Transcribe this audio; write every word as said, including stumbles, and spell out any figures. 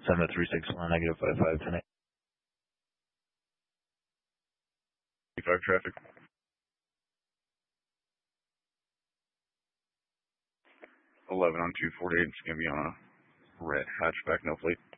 seven three six one, negative five five, ten eight. five traffic. eleven on two forty-eight, it's going to be on a red hatchback, no fleet.